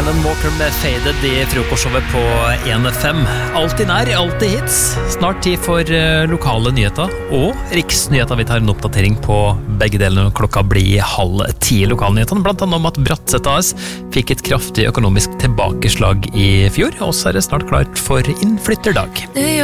Alan Walker med Faded I frokostshowet på 1FM. Alltid nær, alltid hits. Snart tid for lokale nyheter og riksnyheter. Vi tar en oppdatering på begge delene. Klokka blir 9:30 lokalnyhetene. Blant annet om at Brattset AS fikk et kraftig økonomisk tilbakeslag I fjor. Og så det snart klart for innflytterdag.